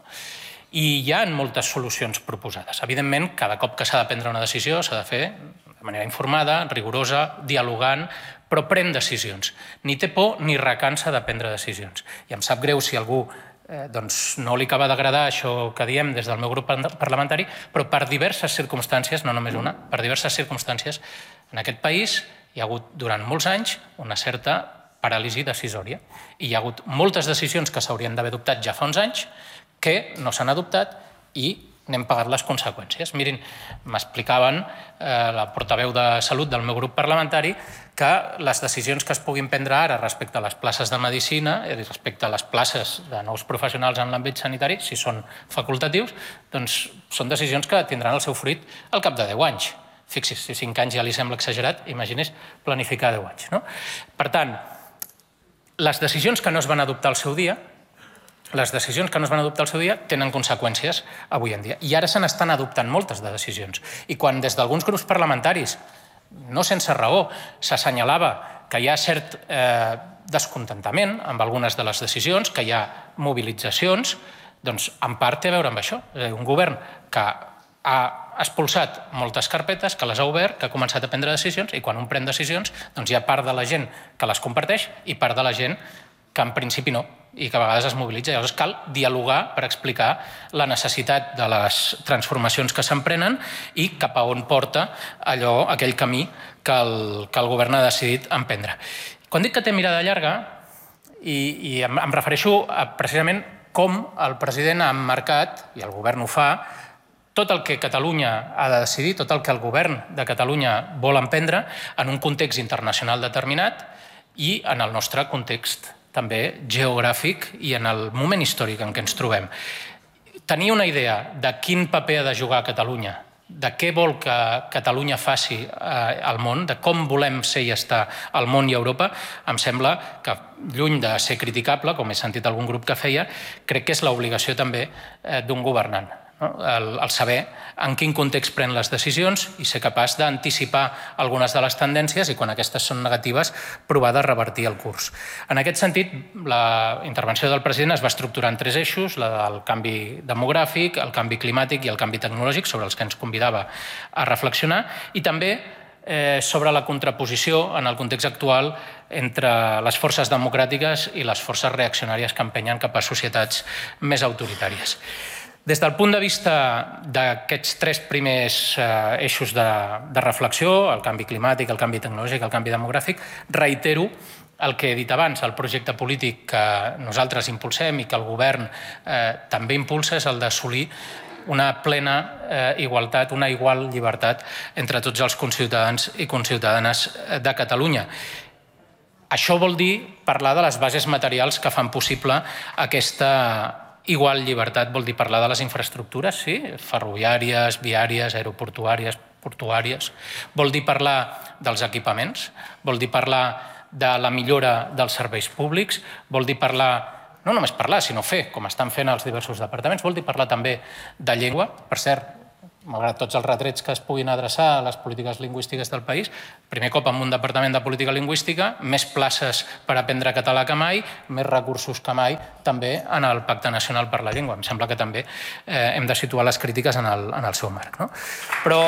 I hi ha moltes solucions proposades. Evidentment, cada cop que s'ha de prendre una decisió s'ha de fer de manera informada, rigorosa, dialogant, però pren decisions. Ni té por ni recansa de prendre decisions. I em sap greu si algú eh, doncs no li acaba d'agradar això que diem des del meu grup parlamentari, però per diverses circumstàncies, no només una, per diverses circumstàncies, en aquest país hi ha hagut durant molts anys una certa paràlisi decisòria i hi ha hagut moltes decisions que s'haurien d'haver adoptat ja fa uns anys que no s'han adoptat i n'hem pagat les conseqüències. Mirin, m'explicaven eh, la portaveu de Salut del meu grup parlamentari que les decisions que es puguin prendre ara respecte a les places de Medicina i respecte a les places de nous professionals en l'àmbit sanitari, si són facultatius, doncs són decisions que tindran el seu fruit al cap de deu anys. Fixi's, si cinc anys ja li sembla exagerat, imagini's planificar deu anys, no? Per tant, les decisions que no es van adoptar al seu dia, les decisions que no es van adoptar al seu dia tenen conseqüències avui en dia. I ara se n'estan adoptant moltes de decisions. I quan des d'alguns grups parlamentaris, no sense raó, s'assenyalava que hi ha cert eh, descontentament amb algunes de les decisions, que hi ha mobilitzacions, doncs en part té a veure amb això. És a dir, un govern que ha expulsat moltes carpetes, que les ha obert, que ha començat a prendre decisions, i quan un pren decisions, doncs hi ha part de la gent que les comparteix i part de la gent que en principi no, i que a vegades es mobilitza. Llavors cal dialogar per explicar la necessitat de les transformacions que s'emprenen i cap a on porta allò, aquell camí que el, que el govern ha decidit emprendre. Quan dic que té mirada llarga, i, i em, em refereixo a precisament com el president ha emmarcat, i el govern ho fa, tot el que Catalunya ha de decidir, tot el que el govern de Catalunya vol emprendre en un context internacional determinat i en el nostre context també geogràfic i en el moment històric en què ens trobem. Tenir una idea de quin paper ha de jugar Catalunya, de què vol que Catalunya faci al món, de com volem ser i estar al món i a Europa, em sembla que, lluny de ser criticable, com he sentit algun grup que feia, crec que és l'obligació també d'un governant. El, el saber en quin context pren les decisions i ser capaç d'anticipar algunes de les tendències i quan aquestes són negatives provar de revertir el curs. En aquest sentit, la intervenció del president es va estructurar en tres eixos, la del canvi demogràfic, el canvi climàtic i el canvi tecnològic, sobre els que ens convidava a reflexionar, i també eh, sobre la contraposició en el context actual entre les forces democràtiques i les forces reaccionàries que empenyen cap a societats més autoritàries. Des del punt de vista d'aquests tres primers eh, eixos de, de reflexió, el canvi climàtic, el canvi tecnològic, el canvi demogràfic, reitero el que he dit abans, el projecte polític que nosaltres impulsem i que el govern eh, també impulsa és el d'assolir una plena igualtat, una igual llibertat entre tots els conciutadans i conciutadanes de Catalunya. Això vol dir parlar de les bases materials que fan possible aquesta igual llibertat. Vol dir parlar de les infraestructures, sí, ferroviàries, viàries, aeroportuàries, portuàries. Vol dir parlar dels equipaments, vol dir parlar de la millora dels serveis públics, vol dir parlar, no només parlar, sinó fer, com estan fent els diversos departaments, vol dir parlar també de llengua. Per cert, malgrat tots els retrets que es puguin adreçar a les polítiques lingüístiques del país, primer cop en un departament de política lingüística, més places per aprendre català que mai, més recursos que mai, també en el Pacte Nacional per la Llengua. Em sembla que també eh, hem de situar les crítiques en el, en el seu marc, no? Però...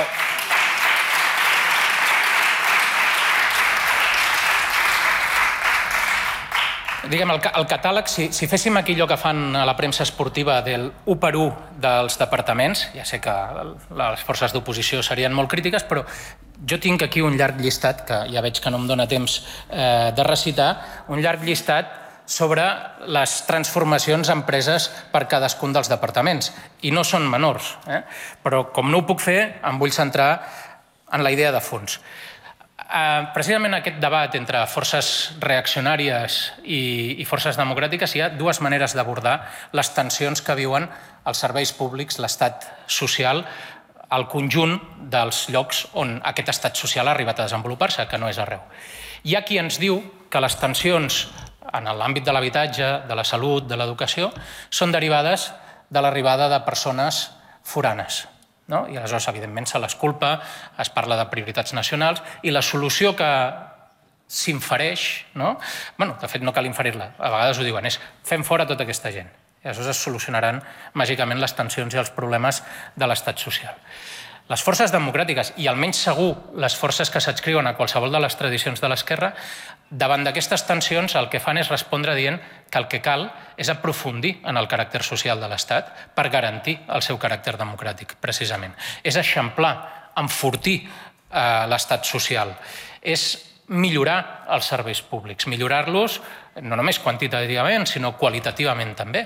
Diguem, el, el catàleg, si, si féssim aquí allò que fan a la premsa esportiva del u per u dels departaments, ja sé que les forces d'oposició serien molt crítiques, però jo tinc aquí un llarg llistat, que ja veig que no em dóna temps eh, de recitar, un llarg llistat sobre les transformacions empreses per cadascun dels departaments. I no són menors, eh? Però com no ho puc fer, em vull centrar en la idea de fons. Precisament aquest debat entre forces reaccionàries i, i forces democràtiques hi ha dues maneres d'abordar les tensions que viuen els serveis públics, l'estat social, al conjunt dels llocs on aquest estat social ha arribat a desenvolupar-se, que no és arreu. Hi ha qui ens diu que les tensions en l'àmbit de l'habitatge, de la salut, de l'educació, són derivades de l'arribada de persones foranes. No? I aleshores, evidentment, se les culpa, es parla de prioritats nacionals i la solució que s'infereix, no? Bueno, de fet no cal inferir-la, a vegades ho diuen, és fem fora tota aquesta gent. I aleshores es solucionaran màgicament les tensions i els problemes de l'estat social. Les forces democràtiques, i almenys segur les forces que s'adscriuen a qualsevol de les tradicions de l'esquerra, davant d'aquestes tensions el que fan és respondre dient que el que cal és aprofundir en el caràcter social de l'Estat per garantir el seu caràcter democràtic, precisament. És eixamplar, enfortir eh, l'estat social. És millorar els serveis públics, millorar-los no només quantitativament, sinó qualitativament també.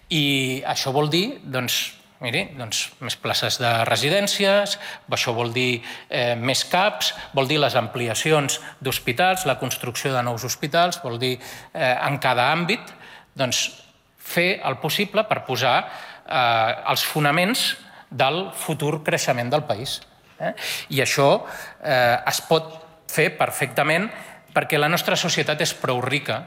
I això vol dir, doncs, miri, doncs, més places de residències, això vol dir eh, més CAPs, vol dir les ampliacions d'hospitals, la construcció de nous hospitals, vol dir eh, en cada àmbit doncs, fer el possible per posar eh, els fonaments del futur creixement del país. Eh? I això eh, es pot fer perfectament perquè la nostra societat és prou rica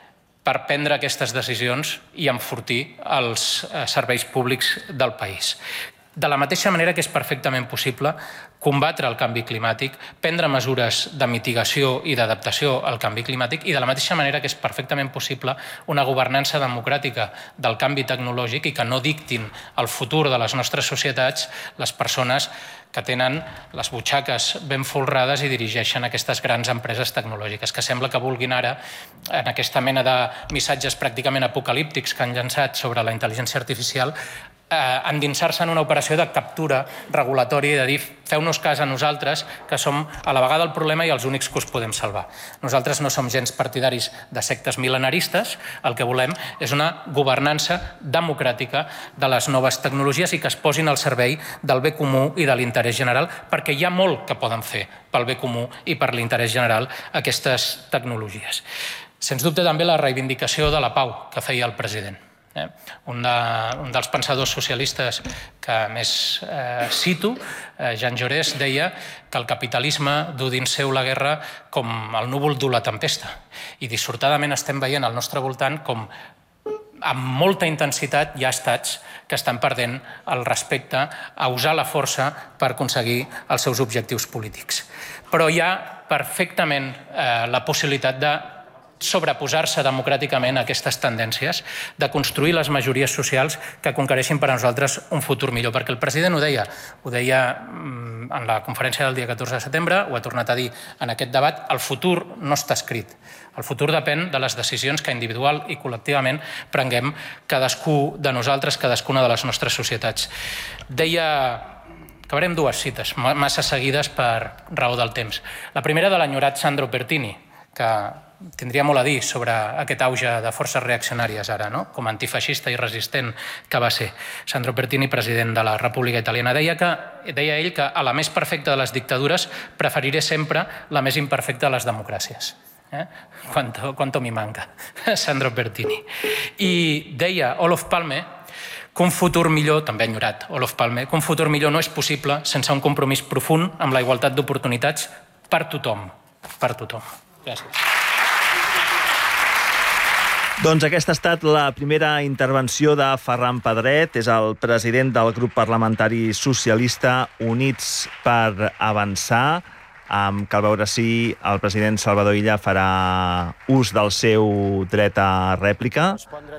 per prendre aquestes decisions i enfortir els serveis públics del país. De la mateixa manera que és perfectament possible combatre el canvi climàtic, prendre mesures de mitigació i d'adaptació al canvi climàtic i de la mateixa manera que és perfectament possible una governança democràtica del canvi tecnològic i que no dictin el futur de les nostres societats les persones que tenen les butxaques ben folrades i dirigeixen aquestes grans empreses tecnològiques, que sembla que vulguin ara, en aquesta mena de missatges pràcticament apocalíptics que han llançat sobre la intel·ligència artificial, eh, endinsar-se en una operació de captura regulatòria i de dir feu-nos cas a nosaltres, que som a la vegada el problema i els únics que us podem salvar. Nosaltres no som gens partidaris de sectes mil·lenaristes, el que volem és una governança democràtica de les noves tecnologies i que es posin al servei del bé comú i de l'interès general, perquè hi ha molt que poden fer pel bé comú i per l'interès general aquestes tecnologies. Sens dubte també la reivindicació de la pau que feia el president. Un, de, un dels pensadors socialistes que més eh, cito, eh, Jean Jaurès, deia que el capitalisme du dins seu la guerra com el núvol du la tempesta. I dissortadament estem veient al nostre voltant com amb molta intensitat hi ha estats que estan perdent el respecte a usar la força per aconseguir els seus objectius polítics. Però hi ha perfectament eh, la possibilitat de sobreposar-se democràticament a aquestes tendències, de construir les majories socials que conquereixin per a nosaltres un futur millor. Perquè el president ho deia, ho deia en la conferència del dia catorze de setembre, ho ha tornat a dir en aquest debat, el futur no està escrit. El futur depèn de les decisions que individual i col·lectivament prenguem cadascú de nosaltres, cadascuna de les nostres societats. Deia... Acabaré amb dues cites, massa seguides per raó del temps. La primera de l'enyorat Sandro Pertini, que tindria molt a dir sobre aquest auge de forces reaccionàries ara, no? Com a antifeixista i resistent que va ser. Sandro Pertini, president de la República Italiana, deia, que, deia ell que a la més perfecta de les dictadures preferiré sempre la més imperfecta de les democràcies. Eh? Quanto, quanto mi manca, Sandro Pertini. I deia Olof Palme que un futur millor, també ha enyorat Olof Palme, que un futur millor no és possible sense un compromís profund amb la igualtat d'oportunitats per tothom. Per tothom. Gràcies. Doncs aquesta ha estat la primera intervenció de Ferran Pedret, és el president del grup parlamentari socialista Units per Avançar. Cal veure si el president Salvador Illa farà ús del seu dret a rèplica.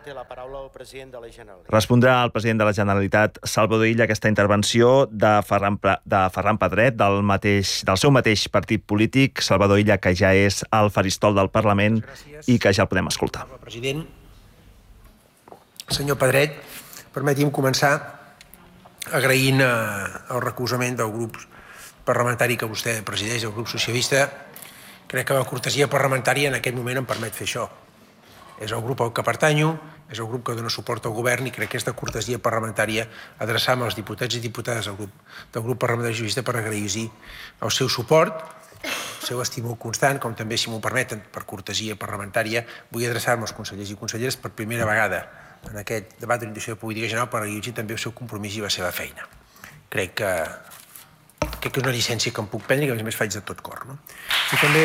Respondrà el president de la Generalitat, Salvador Illa, aquesta intervenció de Ferran, de Ferran Pedret, del, mateix, del seu mateix partit polític, Salvador Illa, que ja és al faristol del Parlament i que ja el podem escoltar. President, senyor Pedret, permeti'm començar agraint el recolzament del grup parlamentari que vostè presideix, el grup socialista. Crec que la cortesia parlamentària en aquest moment em permet fer això. És el grup al que pertanyo, és el grup que dona suport al govern i crec que aquesta cortesia parlamentària adreçar-me als diputats i diputades del grup, del grup parlamentari socialista per agrair-los el seu suport, el seu estímul constant, com també, si m'ho permeten, per cortesia parlamentària, vull adreçar-me als consellers i conselleres per primera vegada en aquest debat d'orientació de política general per agrair-los també el seu compromís i la seva feina. Crec que crec que és una llicència que em puc prendre i que a més a més faig de tot cor. No? I també...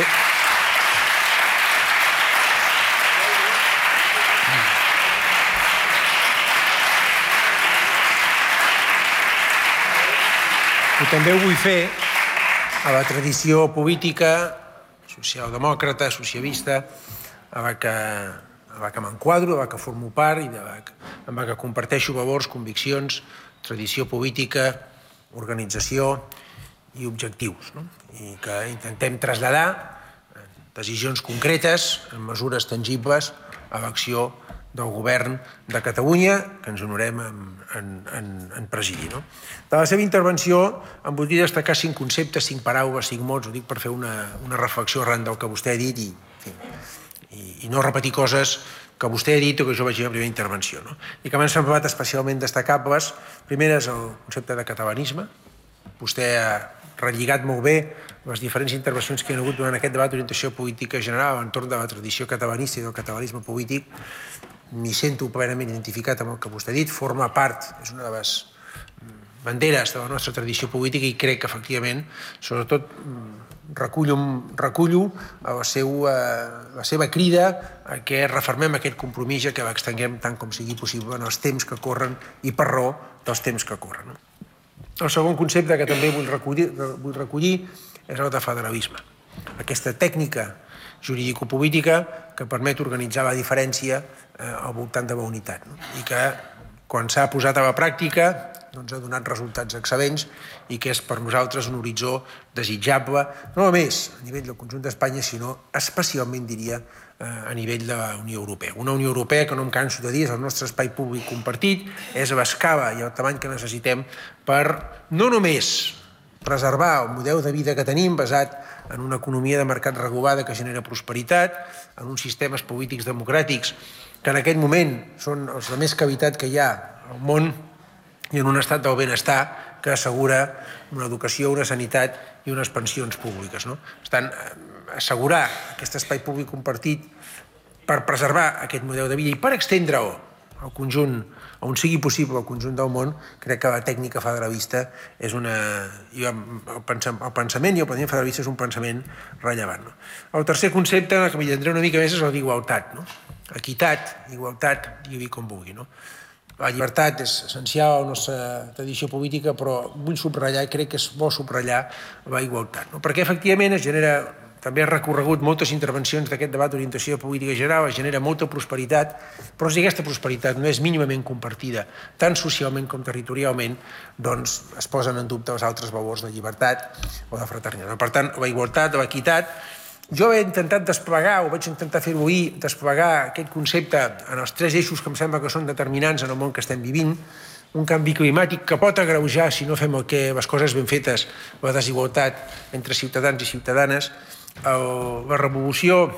I també ho vull fer a la tradició política, socialdemòcrata, socialista, a la que, a la que m'enquadro, a la que formo part i de la que, amb la que comparteixo valors, conviccions, tradició política, organització i objectius, no? I que intentem traslladar decisions concretes, en mesures tangibles, a l'acció del govern de Catalunya, que ens honorem en, en, en presidir. No? De la seva intervenció em voldria destacar cinc conceptes, cinc paraules, cinc mots, ho dic per fer una, una reflexió arran del que vostè ha dit i, i, i no repetir coses que vostè ha dit o que jo vaig dir a la primera intervenció. No? I que m'han semblat especialment destacables. Primer és el concepte de catalanisme. Vostè ha relligat molt bé les diferents intervencions que hi ha hagut durant aquest debat d'orientació política general entorn de la tradició catalanista i del catalanisme polític. M'hi sento plenament identificat amb el que vostè ha dit. Forma part, és una de les banderes de la nostra tradició política i crec que, efectivament, sobretot recullo, recullo la, seu, la seva crida a que refermem aquest compromís i que l'extenguem tant com sigui possible en els temps que corren i per raó dels temps que corren. El segon concepte que també vull recollir, vull recollir és el de federalisme. Aquesta tècnica juridicopolítica que permet organitzar la diferència eh, al voltant de la unitat, no? I que quan s'ha posat a la pràctica doncs, ha donat resultats excel·lents i que és per nosaltres un horitzó desitjable, no només a nivell del conjunt d'Espanya, sinó especialment, diria, a nivell de la Unió Europea. Una Unió Europea que no em canso de dir és el nostre espai públic compartit, és l'escala i el tamany que necessitem per no només preservar el model de vida que tenim basat en una economia de mercat regulada que genera prosperitat, en uns sistemes polítics democràtics que en aquest moment són els de més cavitat que hi ha al món i en un estat del benestar que assegura una educació, una sanitat i unes pensions públiques. No? Per tant, assegurar aquest espai públic compartit per preservar aquest model de vida i per estendre-ho al conjunt, on sigui possible al conjunt del món, crec que la tècnica federalista és una... El pensament i el pensament federalista és un pensament rellevant. No? El tercer concepte, que m'hi tindré una mica més, és el d'igualtat. No? Equitat, igualtat, digui com vulgui. No? La llibertat és essencial a la nostra tradició política, però vull subratllar, i crec que és bo subratllar la igualtat. No? Perquè, efectivament, es genera... També ha recorregut moltes intervencions d'aquest debat d'orientació política general, es genera molta prosperitat, però si aquesta prosperitat no és mínimament compartida, tant socialment com territorialment, doncs es posen en dubte els altres valors de llibertat o de fraternitat. Per tant, la igualtat, l'equitat, jo he intentat desplegar, o vaig intentar fer-ho ahir, desplegar aquest concepte en els tres eixos que em sembla que són determinants en el món que estem vivint, un canvi climàtic que pot agreujar, si no fem el que les coses ben fetes, la desigualtat entre ciutadans i ciutadanes, la revolució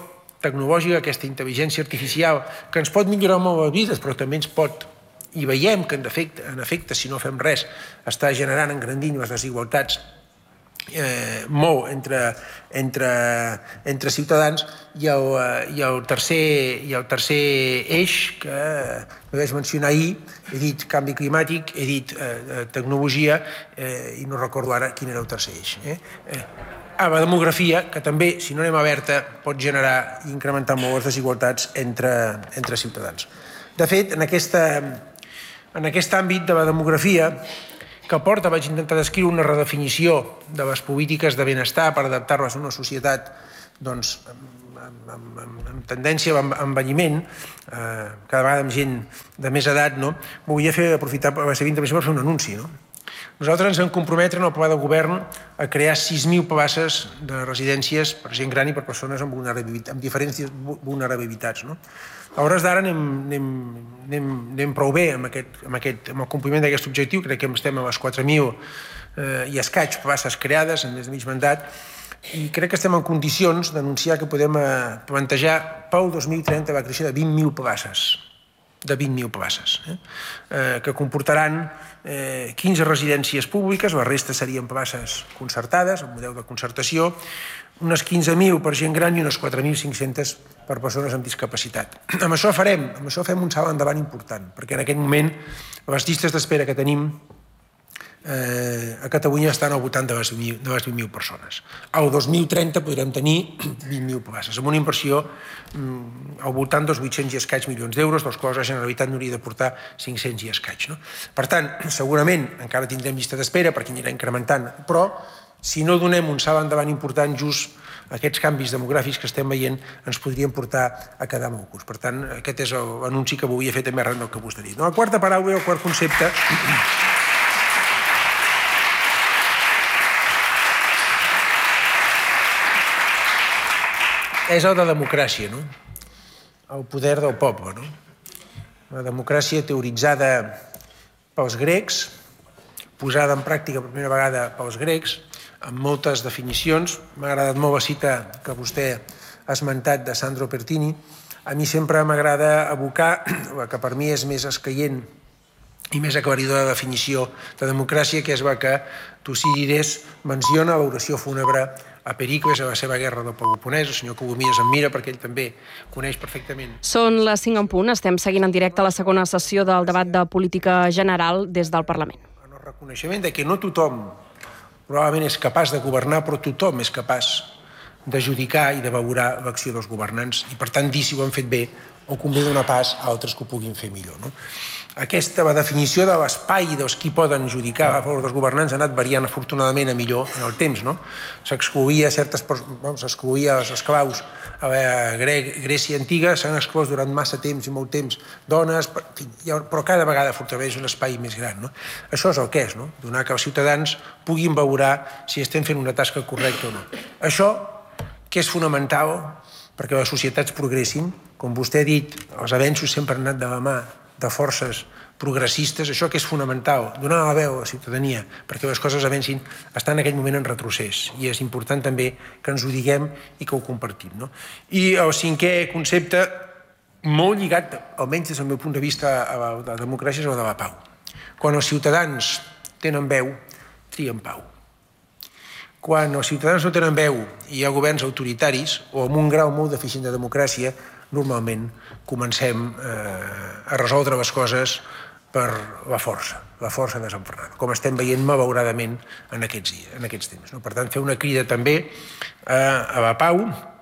tecnològica, aquesta intel·ligència artificial, que ens pot millorar molt les vides, però també ens pot, i veiem que en efecte, en efecte si no fem res, està generant, engrandint les desigualtats Eh, molt entre, entre, entre ciutadans, i el, i, el tercer, i el tercer eix que no vaig mencionar ahir, he dit canvi climàtic, he dit eh, tecnologia eh, i no recordo ara quin era el tercer eix. Eh? Eh, a la demografia, que també, si no anem alerta, pot generar i incrementar molt les desigualtats entre, entre ciutadans. De fet, en, aquesta, en aquest àmbit de la demografia, que porta, vaig intentar descriure una redefinició de les polítiques de benestar per adaptar-les a una societat doncs, amb, amb, amb, amb tendència a envelliment, eh, cada vegada amb gent de més edat, no? Volia fer, aprofitar la seva intervenció per fer un anunci. No? Nosaltres ens hem comprometre en el pla de govern a crear sis mil places de residències per gent gran i per persones amb, vulnerabilitat, amb diferents vulnerabilitats. No? A hores d'ara anem, anem, anem, anem prou bé amb, aquest, amb, aquest, amb el compliment d'aquest objectiu. Crec que estem a les quatre mil eh, i escaig places creades en des de mig mandat, i crec que estem en condicions d'anunciar que podem eh, plantejar pel dos mil trenta la creació de vint mil places, de vint mil places, eh? Eh, que comportaran eh, quinze residències públiques, la resta serien places concertades, el model de concertació, unes quinze mil per gent gran i unes quatre mil cinc-centes per persones amb discapacitat. Amb això farem, amb això fem un salt endavant important, perquè en aquest moment les llistes d'espera que tenim eh, a Catalunya estan al voltant de les vint mil persones. Al dos mil trenta podrem tenir vint mil places, amb una inversió mm, al voltant dels vuit-cents i escaig milions d'euros, dels quals la Generalitat n'hauria de portar cinc-cents i escaig. No? Per tant, segurament encara tindrem llista d'espera perquè anirà incrementant, però si no donem un salt endavant important, just aquests canvis demogràfics que estem veient ens podrien portar a quedar molt curts. Per tant, aquest és l'anunci que volia fer també arran del que vostè ha dit. La quarta paraula, el quart concepte, és el de democràcia, no? El poder del poble. No? La democràcia teoritzada pels grecs, posada en pràctica per primera vegada pels grecs, amb moltes definicions. M'ha agradat molt la cita que vostè ha esmentat de Sandro Pertini. A mi sempre m'agrada evocar la que per mi és més escaient i més aclaridora definició de democràcia, que és la que Tucídides menciona a l'oració fúnebre a Pericles a la seva guerra del Peloponès. El senyor Colomies em mira perquè ell també coneix perfectament. Són les cinc en punt. Estem seguint en directe la segona sessió del debat de política general des del Parlament. En el reconeixement de que no tothom probablement és capaç de governar, però tothom és capaç de judicar i de valorar l'acció dels governants i, per tant, dir si ho han fet bé o convé donar pas a altres que ho puguin fer millor. No? Aquesta, la definició de l'espai dels qui poden judicar a favor dels governants ha anat variant afortunadament a millor en el temps. No? S'excloïa certes, s'excloïa els esclaus a la Grècia antiga, s'han exclòs durant massa temps i molt temps dones, però cada vegada afortunadament és un espai més gran. No? Això és el que és, no? Donar que els ciutadans puguin valorar si estem fent una tasca correcta o no. Això, que és fonamental perquè les societats progressin, com vostè ha dit, els avenços sempre han anat de la mà de forces progressistes, això que és fonamental, donar la veu a la ciutadania perquè les coses avancin, està en aquell moment en retrocés i és important també que ens ho diguem i que ho compartim. No? I el cinquè concepte, molt lligat, almenys des del meu punt de vista, a la democràcia, és el de la pau. Quan els ciutadans tenen veu, trien pau. Quan els ciutadans no tenen veu i hi ha governs autoritaris o amb un grau molt deficient de democràcia, normalment comencem eh, a resoldre les coses per la força, la força desenfrenada, com estem veient malauradament en aquests dies, en aquests temps. No? Per tant, fer una crida també a, a la pau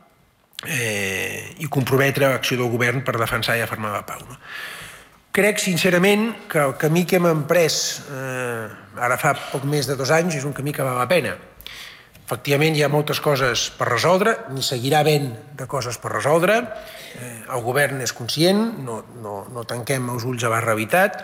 eh, i comprometre l'acció del govern per defensar i afermar la pau. No? Crec, sincerament, que el camí que hem emprès eh, ara fa poc més de dos anys és un camí que val la pena. Efectivament, hi ha moltes coses per resoldre, n'hi seguirà havent de coses per resoldre. Eh, el govern és conscient, no, no, no tanquem els ulls a la realitat.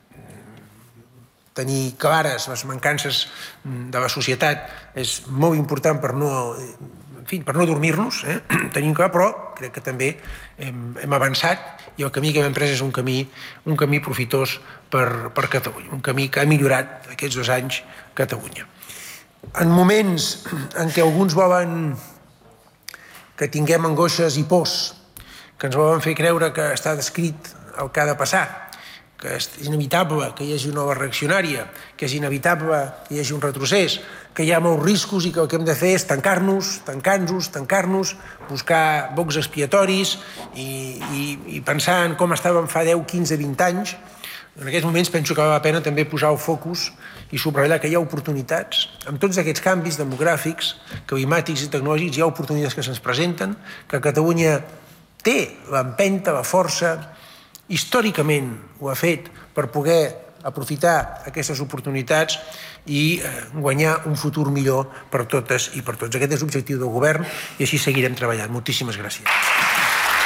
Tenir clares les mancances de la societat és molt important per no, en fi, per no dormir-nos, eh? Tenim clar, però crec que també hem, hem avançat i el camí que hem emprès és un camí, un camí profitós per, per Catalunya, un camí que ha millorat aquests dos anys Catalunya. En moments en què alguns volen que tinguem angoixes i pors, que ens volen fer creure que està descrit el que ha de passar, que és inevitable que hi hagi una nova reaccionària, que és inevitable que hi hagi un retrocés, que hi ha molts riscos i que el que hem de fer és tancar-nos, tancar-nos, tancar-nos, buscar bocs expiatoris i, i, i pensar en com estàvem fa deu, quinze, vint anys. En aquests moments penso que val la pena també posar el focus i subratllar que hi ha oportunitats. Amb tots aquests canvis demogràfics, climàtics i tecnològics, hi ha oportunitats que se'ns presenten, que Catalunya té l'empenta, la força, històricament ho ha fet per poder aprofitar aquestes oportunitats i guanyar un futur millor per totes i per tots. Aquest és l'objectiu del govern i així seguirem treballant. Moltíssimes gràcies.